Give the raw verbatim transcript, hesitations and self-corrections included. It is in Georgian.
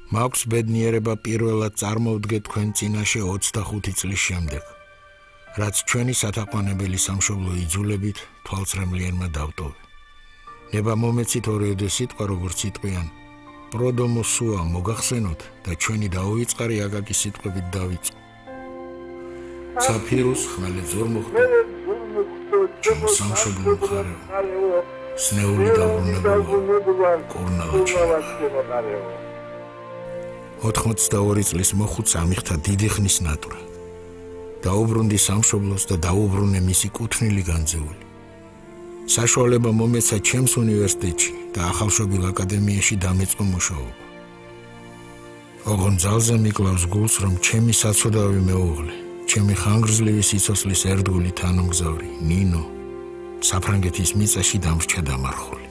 მაქვს ბედნიერება პირველად წარმოვდგე თქვენ წინაშე ოცდახუთი წლის შემდეგ, რაც ჩვენი სათაყვანებელი სამშობლო იძულებით თვალწრემლიანმა დავტოვე. ნება მომეცით ორიოდე სიტყვა როგორც იტყვიან, პროდომო სუა მოგახსენოთ და ჩვენი დაუვიწყარი აკაკი სიტყვებით დავიწყო. ცაფირუს ხმალე ზორმუხტო, ჩემო სამშობლო მხარეო, სნეული დაბრუნებულა, კორნავაჩი. ოთხმოცდაორი წლის მოხუც ამიხთა დიდი ხნის ნატვრა. დაუბრუნდი სამშობლოს და დაუბრუნე მისი კუთვნილი განძეული. საშუალება მომეცა ჩემს უნივერსიტეტში და ახალშობილ აკადემიაში დამეწყო მუშაობა. ოღონ ძალზე მიკლავს გულს, რომ ჩემი საცოდავი მეუღლე, ჩემი ხანგრძლივი სიცოცხლის ერთგული თანამგზავრი, ნინო, საფრანგეთის მიწაში დამრჩა დამარხული.